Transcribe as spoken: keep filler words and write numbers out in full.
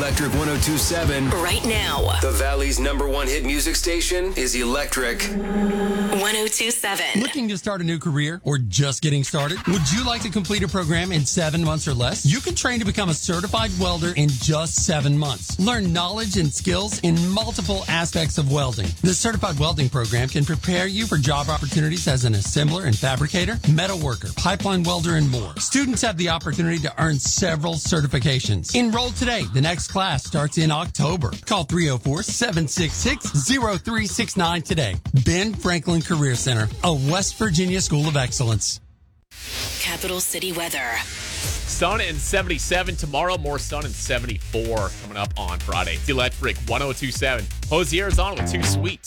Electric one oh two point seven. Right now. The Valley's number one hit music station is Electric one oh two point seven. Looking to start a new career or just getting started? Would you like to complete a program in seven months or less? You can train to become a certified welder in just seven months. Learn knowledge and skills in multiple aspects of welding. The Certified Welding Program can prepare you for job opportunities as an assembler and fabricator, metal worker, pipeline welder, and more. Students have the opportunity to earn several certifications. Enroll today. The next class starts in October. Call three oh four, seven six six, oh three six nine today. Ben Franklin Career Center, a West Virginia School of Excellence. Capital City weather. Sun and seventy-seven tomorrow. More sun and seventy-four coming up on Friday. It's Electric one oh two point seven. Jose Arizona with Too Sweet.